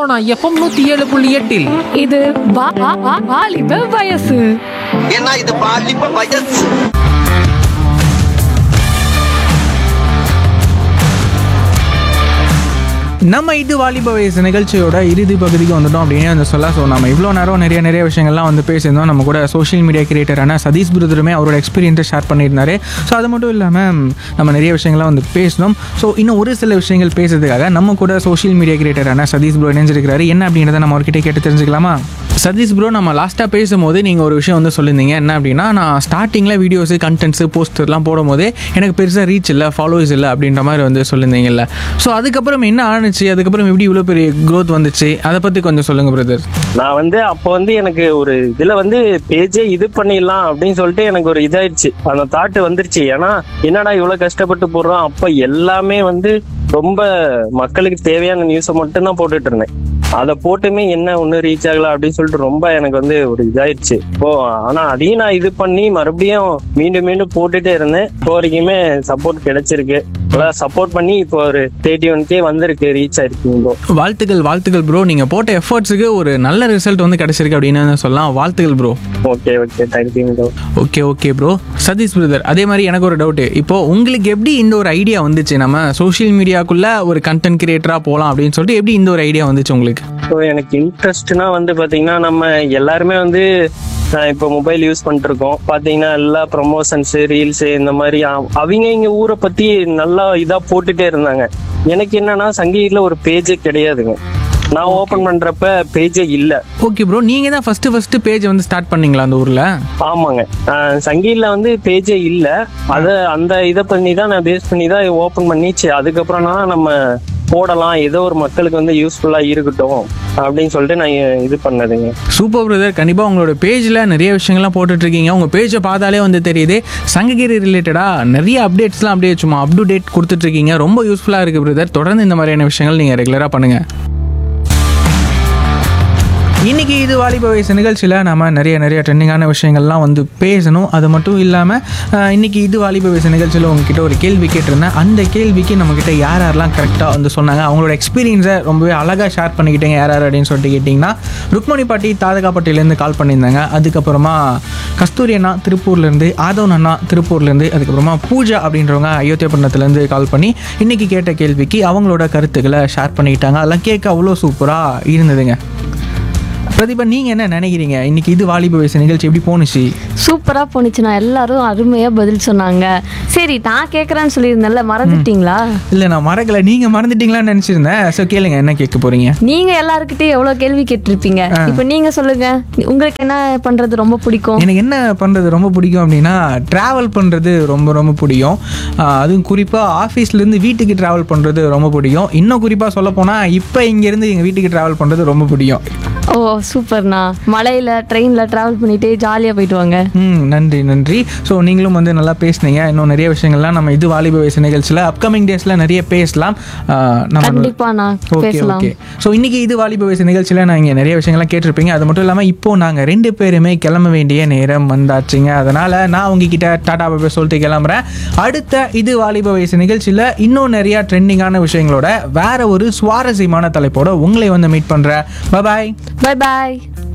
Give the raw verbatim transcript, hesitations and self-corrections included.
Sona FM நூத்தி ஏழு புள்ளி எட்டில் இது வா- வா- வா- வாலிப வயசு. ஏன்னா இது பாலிப்ப வயசு. நம்ம இது வாலிப வயசு நிகழ்ச்சியோட இறுதி பகுதிக்கு வந்துட்டோம் அப்படின்னு வந்து சொல்ல. ஸோ நம்ம இவ்வளோ நேரம் நிறைய நிறைய விஷயங்கள்லாம் வந்து பேசியிருந்தோம். நம்ம கூட சோஷியல் மீடியா கிரியேட்டரான சதீஷ் பிரதருமே அவரோட எக்ஸ்பீரியன்ஸை ஷேர் பண்ணியிருந்தாரு. ஸோ அது மட்டும் இல்லாமல் நம்ம நிறைய விஷயங்கள்லாம் வந்து பேசணும். ஸோ இன்னும் ஒரு சில விஷயங்கள் பேசுறதுக்காக நம்ம கூட சோஷியல் மீடியா கிரியேட்டரான சதீஷ் ப்ரோ இணைஞ்சிருக்கிறாரு. என்ன அப்படின்றத நம்ம அவர்கிட்ட கேட்டு தெரிஞ்சுக்கலாமா? சதீஷ் ப்ரோ, நம்ம லாஸ்ட்டாக பேசும்போது நீங்கள் ஒரு விஷயம் வந்து சொல்லியிருந்தீங்க. என்ன அப்படின்னா, நான் ஸ்டார்டிங்கில் வீடியோஸு கண்டென்ட்ஸு போஸ்டர்லாம் போடும்போது எனக்கு பெருசாக ரீச் இல்லை, ஃபாலோவர்ஸ் இல்லை அப்படின்ற மாதிரி வந்து சொல்லியிருந்தீங்கல்ல. ஸோ அதுக்கப்புறம் என்ன ஆணுச்சு, அதுக்கப்புறம் எப்படி இவ்வளோ பெரிய க்ரோத் வந்துச்சு, அதை பற்றி கொஞ்சம் சொல்லுங்கள் பிரதர். நான் வந்து அப்போ வந்து எனக்கு ஒரு இதுல வந்து பேஜே இது பண்ணிடலாம் அப்படின்னு சொல்லிட்டு எனக்கு ஒரு இதாயிடுச்சு, அந்த தாட்டு வந்துருச்சு. ஏன்னா என்னடா இவ்வளவு கஷ்டப்பட்டு போடுறோம், அப்ப எல்லாமே வந்து ரொம்ப மக்களுக்கு தேவையான நியூஸை மட்டும் தான் போட்டுட்டு இருந்தேன். அதை போட்டுமே என்ன ஒன்னும் ரீச் ஆகல அப்படின்னு சொல்லிட்டு ரொம்ப எனக்கு வந்து ஒரு இதாயிடுச்சு. இப்போ ஆனா அதையும் நான் இது பண்ணி மறுபடியும் மீண்டும் மீண்டும் போட்டுட்டே இருந்தேன். இப்போ வரைக்குமே சப்போர்ட் கிடைச்சிருக்கு. சப்போர்ட் பண்ணி இப்போ ஒரு தேர்ட்டி ஒன் கே வந்திருக்கு, ரீச் ஆயிருக்கு. வாழ்த்துக்கள் வாழ்த்துக்கள் ப்ரோ. நீங்கள் போட்ட எஃபர்ட்ஸுக்கு ஒரு நல்ல ரிசல்ட் வந்து கிடைச்சிருக்கு அப்படின்னு சொல்லலாம். வாழ்த்துக்கள் bro. Okay okay thank you. Okay okay bro. Satish brother, அதே மாதிரி எனக்கு ஒரு டவுட்டு. இப்போ உங்களுக்கு எப்படி இந்த ஒரு ஐடியா வந்துச்சு, நம்ம சோஷியல் மீடியாக்குள்ள ஒரு கண்டென்ட் கிரியேட்டரா போகலாம் அப்படின்னு சொல்லிட்டு எப்படி இந்த ஒரு ஐடியா வந்துச்சு உங்களுக்கு? ஸோ எனக்கு இன்ட்ரெஸ்ட்னா வந்து பாத்தீங்கன்னா, நம்ம எல்லாருமே வந்து இப்போ மொபைல் யூஸ் பண்ணிட்டு இருக்கோம். பாத்தீங்கன்னா எல்லா ப்ரொமோஷன்ஸ், ரீல்ஸ் இந்த மாதிரி அவங்க இங்க ஊரை பத்தி நல்லா இதா போட்டுட்டே இருந்தாங்க. எனக்கு என்னன்னா சங்கீத்ல ஒரு பேஜே கிடையாதுங்க. நான் ஓபன் பண்றப்ப பேஜே இல்ல. ஓகே ப்ரோ, நீங்க தான் ஃபர்ஸ்ட் ஃபர்ஸ்ட் பேஜ் வந்து ஸ்டார்ட் பண்ணீங்களா அந்த ஊர்ல? ஆமாங்க, சங்கீத்ல வந்து பேஜே இல்ல. அத அந்த இதை பண்ணி தான் நான் பேஸ் பண்ணி தான் ஓபன் பண்ணிச்சு. அதுக்கப்புறம் தான் நம்ம போடலாம், ஏதோ ஒரு மக்களுக்கு வந்து யூஸ்ஃபுல்லா இருக்கட்டும் அப்படின்னு சொல்லிட்டு நான் இது பண்ணதுங்க. Super brother. கண்டிப்பா உங்களோட பேஜ்ல நிறைய விஷயங்கள்லாம் போட்டுட்டு இருக்கீங்க. உங்க பேஜை பார்த்தாலே வந்து தெரியுது, சங்ககிரி ரிலேட்டடா நிறைய அப்டேட்ஸ்லாம் அப்படியே சும்மா அப் டு டேட் கொடுத்துட்டு இருக்கீங்க. ரொம்ப யூஸ்ஃபுல்லா இருக்கு பிரதர். தொடர்ந்து இந்த மாதிரியான விஷயங்கள் நீங்க ரெகுலரா பண்ணுங்க. இன்றைக்கி இது வாலிப வயசு நிகழ்ச்சியில் நம்ம நிறைய நிறைய ட்ரெண்டிங்கான விஷயங்கள்லாம் வந்து பேசணும். அது மட்டும் இல்லாமல் இன்றைக்கி இது வாலிப வயசு நிகழ்ச்சியில் உங்ககிட்ட ஒரு கேள்வி கேட்டிருந்தேன். அந்த கேள்விக்கு நம்மக்கிட்ட யார் யாரெல்லாம் கரெக்டாக வந்து சொன்னாங்க, அவங்களோட எக்ஸ்பீரியன்ஸை ரொம்பவே அழகாக ஷேர் பண்ணிக்கிட்டேங்க யார் யார் அப்படின்னு சொல்லிட்டு கேட்டிங்கன்னா, ருக்மணி பாட்டி தாதகாப்பட்டியிலேருந்து கால் பண்ணியிருந்தாங்க. அதுக்கப்புறமா கஸ்தூரி அண்ணா திருப்பூர்லேருந்து, ஆதவன் அண்ணா திருப்பூர்லேருந்து, அதுக்கப்புறமா பூஜா அப்படின்றவங்க அயோத்தியாபட்டினத்துலேருந்து கால் பண்ணி இன்றைக்கி கேட்ட கேள்விக்கு அவங்களோட கருத்துக்களை ஷேர் பண்ணிக்கிட்டாங்க. அதெல்லாம் கேட்க அவ்வளோ சூப்பராக இருந்ததுங்க. பிரதீபா, நீங்கள் என்ன நினைக்கிறீங்க, இன்னைக்கு இது வாலிப வயசு நிகழ்ச்சி எப்படி போணுச்சு? சூப்பராக போணுச்சுண்ணா. எல்லாரும் அருமையாக பதில் சொன்னாங்க. சரி, நான் கேட்குறேன்னு சொல்லியிருந்தேன்ல, மறந்துட்டீங்களா? இல்லை, நான் மறக்கலை, நீங்கள் மறந்துட்டீங்களான்னு நினச்சிருந்தேன். ஸோ கேளுங்க, என்ன கேட்க போகிறீங்க? நீங்கள் எல்லாருக்கிட்டையும் எவ்வளோ கேள்வி கேட்டிருப்பீங்க. இப்போ நீங்கள் சொல்லுங்கள், உங்களுக்கு என்ன பண்ணுறது ரொம்ப பிடிக்கும்? எனக்கு என்ன பண்ணுறது ரொம்ப பிடிக்கும் அப்படின்னா, ட்ராவல் பண்ணுறது ரொம்ப ரொம்ப பிடிக்கும். அதுவும் குறிப்பாக ஆஃபீஸ்லேருந்து வீட்டுக்கு ட்ராவல் பண்ணுறது ரொம்ப பிடிக்கும். இன்னும் குறிப்பாக சொல்ல போனால் இப்போ இங்கேருந்து எங்கள் வீட்டுக்கு ட்ராவல் பண்ணுறது ரொம்ப பிடிக்கும். ஓ சூப்பர்ண்ணா. மலையில் ட்ரெயினில் ட்ராவல் பண்ணிகிட்டே ஜாலியாக போயிட்டு வாங்க. ம் நன்றி நன்றி. ஸோ நீங்களும் வந்து நல்லா பேசுனீங்க. இன்னும் நிறைய விஷயங்கள்லாம் நம்ம இது வாலிப வயசு நிகழ்ச்சியில் அப்கமிங் டேஸில் நிறைய பேசலாம். கண்டிப்பாண்ணா பேசலாம். ஓகே. ஸோ இன்றைக்கி இது வாலிப வயசு நிகழ்ச்சியில் நான் இங்கே நிறைய விஷயங்கள்லாம் கேட்டிருப்பீங்க. அது மட்டும் இல்லாமல் இப்போது நாங்கள் ரெண்டு பேருமே கிளம்ப வேண்டிய நேரம் வந்தாச்சுங்க. அதனால் நான் உங்ககிட்ட டாடா பாபா சொல்லிட்டு கிளம்புறேன். அடுத்த இது வாலிப வயசு நிகழ்ச்சியில் இன்னும் நிறையா ட்ரெண்டிங்கான விஷயங்களோட வேற ஒரு சுவாரஸ்யமான தலைப்போட உங்களை வந்து மீட் பண்ணுறேன். பாய் பாய் பாய்.